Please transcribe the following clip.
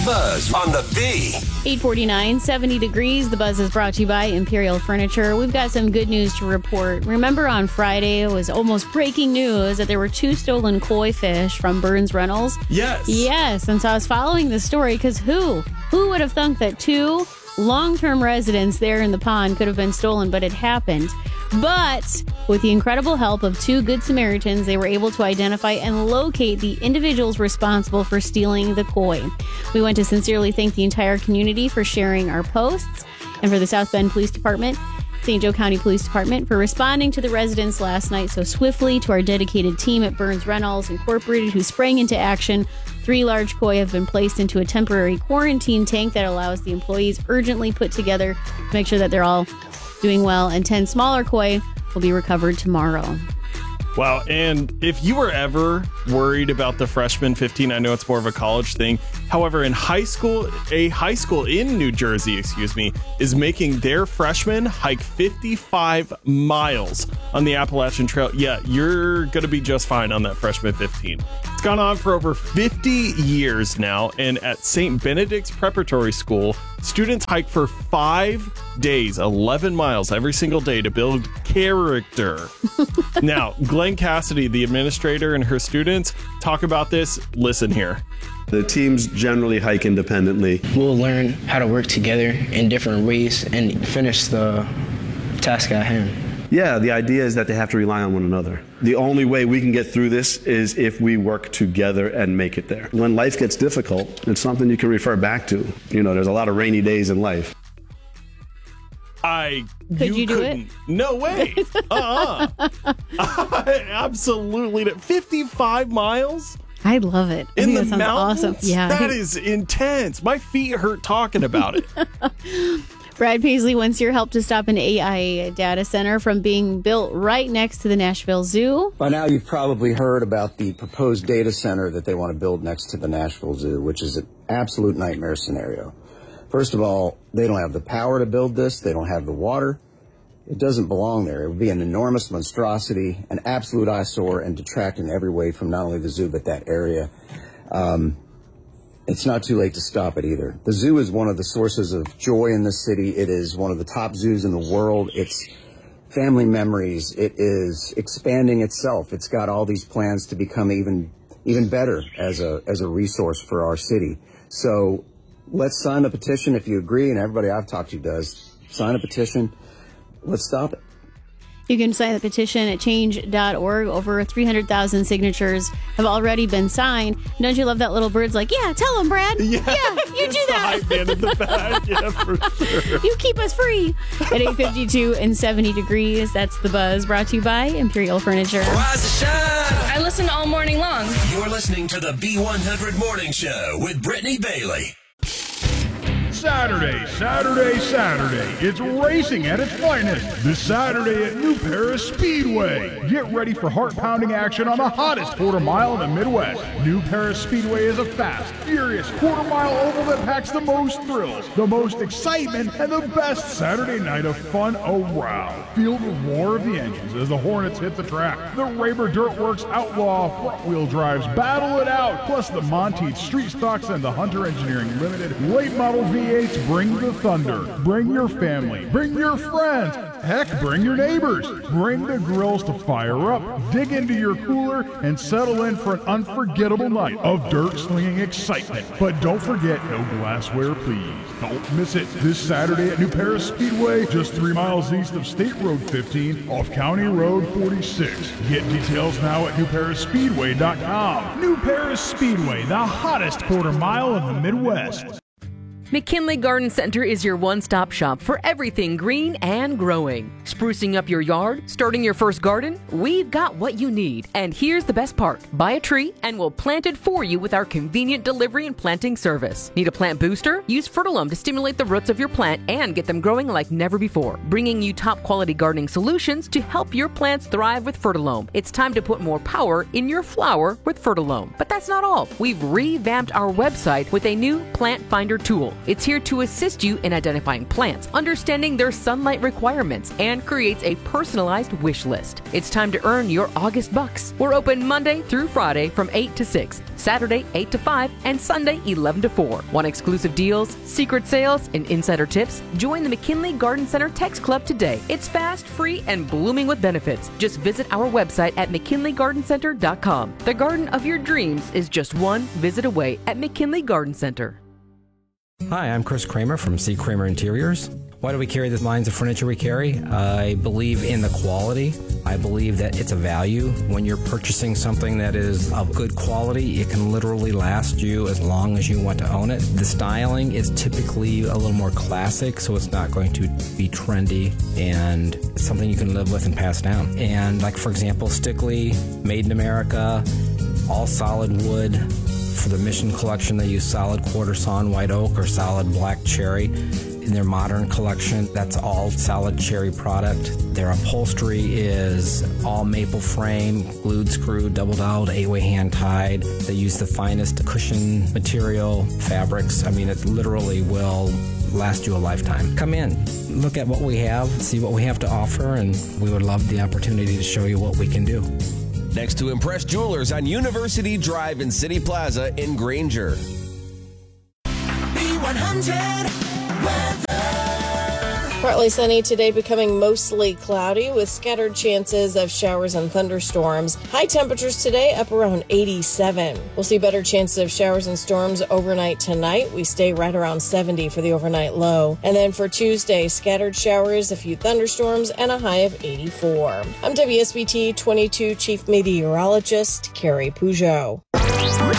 Buzz on the B. 8:49, 70 degrees. The Buzz is brought to you by Imperial Furniture. We've got some good news to report. Remember on Friday, it was almost breaking news that there were 2 stolen koi fish from Burns Reynolds? Yes. Yes, and so I was following the story because who would have thunk that 2 long-term residents there in the pond could have been stolen, but it happened. But with the incredible help of 2 Good Samaritans, they were able to identify and locate the individuals responsible for stealing the koi. We want to sincerely thank the entire community for sharing our posts, and for the South Bend Police Department, St. Joe County Police Department for responding to the residents last night so swiftly, to our dedicated team at Burns Reynolds Incorporated who sprang into action. 3 large koi have been placed into a temporary quarantine tank that allows the employees urgently put together to make sure that they're all doing well, and 10 smaller koi will be recovered tomorrow. Wow, and if you were ever worried about the freshman 15, I know it's more of a college thing. However, in high school, a high school in New Jersey, is making their freshmen hike 55 miles on the Appalachian Trail. Yeah, you're going to be just fine on that freshman 15. It's gone on for over 50 years now, and at St. Benedict's Preparatory School, students hike for 5 days, 11 miles every single day to build character. Now, Glenn Cassidy, the administrator, and her students talk about this. Listen here. The teams generally hike independently. We'll learn how to work together in different ways and finish the task at hand. Yeah, the idea is that they have to rely on one another. The only way we can get through this is if we work together and make it there. When life gets difficult, it's something you can refer back to. You know, there's a lot of rainy days in life. Could you do it? No way. Absolutely not. 55 miles? I love it. I think In the that sounds mountains? awesome. Yeah. That is intense. My feet hurt talking about it. Brad Paisley wants your help to stop an AI data center from being built right next to the Nashville Zoo. By now, you've probably heard about the proposed data center that they want to build next to the Nashville Zoo, which is an absolute nightmare scenario. First of all, they don't have the power to build this. They don't have the water. It doesn't belong there. It would be an enormous monstrosity, an absolute eyesore, and detract in every way from not only the zoo, but that area. It's not too late to stop it either. The zoo is one of the sources of joy in the city. It is one of the top zoos in the world. It's family memories. It is expanding itself. It's got all these plans to become even better as a resource for our city. So let's sign the petition if you agree, and everybody I've talked to does. Sign a petition. Let's stop it. You can sign the petition at change.org. Over 300,000 signatures have already been signed. Don't you love that little bird's like, yeah, tell him, Brad. Yeah, you do that. The hype man in the back. Yeah, for sure. You keep us free. At 8:52 and 70 degrees, that's The Buzz, brought to you by Imperial Furniture. Rise and shine. I listen all morning long. You're listening to the B100 Morning Show with Brittany Bailey. Saturday. It's racing at its finest. This Saturday at New Paris Speedway. Get ready for heart-pounding action on the hottest quarter-mile in the Midwest. New Paris Speedway is a fast, furious quarter-mile oval that packs the most thrills, the most excitement, and the best Saturday night of fun around. Feel the roar of the engines as the Hornets hit the track. The Raber Dirtworks Outlaw front-wheel drives battle it out. Plus the Monteith Street Stocks and the Hunter Engineering Limited late model V8s bring the thunder. Bring your family. Bring your friends. Heck, bring your neighbors. Bring the grills to fire up. Dig into your cooler and settle in for an unforgettable night of dirt-slinging excitement. But don't forget, no glassware, please. Don't miss it. This Saturday at New Paris Speedway, just 3 miles east of State Road 15 off County Road 46. Get details now at newparisspeedway.com. New Paris Speedway, the hottest quarter mile in the Midwest. McKinley Garden Center is your one-stop shop for everything green and growing. Sprucing up your yard, starting your first garden, we've got what you need. And here's the best part. Buy a tree and we'll plant it for you with our convenient delivery and planting service. Need a plant booster? Use Fertilome to stimulate the roots of your plant and get them growing like never before. Bringing you top-quality gardening solutions to help your plants thrive with Fertilome. It's time to put more power in your flower with Fertilome. But that's not all. We've revamped our website with a new plant finder tool. It's here to assist you in identifying plants, understanding their sunlight requirements, and creates a personalized wish list. It's time to earn your August bucks. We're open Monday through Friday from 8 to 6, Saturday 8 to 5, and Sunday 11 to 4. Want exclusive deals, secret sales, and insider tips? Join the McKinley Garden Center Text Club today. It's fast, free, and blooming with benefits. Just visit our website at McKinleyGardenCenter.com. The garden of your dreams is just one visit away at McKinley Garden Center. Hi, I'm Chris Kramer from C. Kramer Interiors. Why do we carry the lines of furniture we carry? I believe in the quality. I believe that it's a value. When you're purchasing something that is of good quality, it can literally last you as long as you want to own it. The styling is typically a little more classic, so it's not going to be trendy, and it's something you can live with and pass down. And like, for example, Stickley, made in America, all solid wood. For the Mission collection, they use solid quarter sawn white oak or solid black cherry. In their modern collection, that's all solid cherry product. Their upholstery is all maple frame, glued, screwed, double doweled, 8-way hand tied. They use the finest cushion material, fabrics. I mean, it literally will last you a lifetime. Come in, look at what we have, see what we have to offer, and we would love the opportunity to show you what we can do. Next to Impress Jewelers on University Drive in City Plaza in Granger. B100 Partly sunny today, becoming mostly cloudy with scattered chances of showers and thunderstorms. High temperatures today up around 87. We'll see better chances of showers and storms overnight tonight. We stay right around 70 for the overnight low. And then for Tuesday, scattered showers, a few thunderstorms, and a high of 84. I'm WSBT 22 Chief Meteorologist Carrie Peugeot.